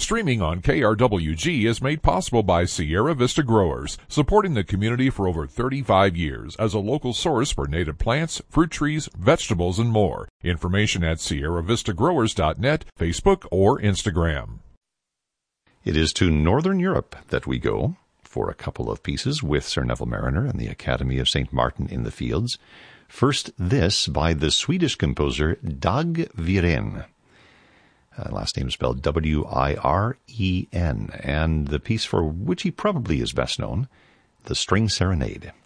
Streaming on KRWG is made possible by Sierra Vista Growers, supporting the community for over 35 years as a local source for native plants, fruit trees, vegetables, and more. Information at sierravistagrowers.net, Facebook, or Instagram. It is to Northern Europe that we go for a couple of pieces with Sir Neville Marriner and the Academy of St. Martin in the Fields. First, this by the Swedish composer Dag Viren. Last name is spelled W-I-R-E-N, and the piece for which he probably is best known, the String Serenade.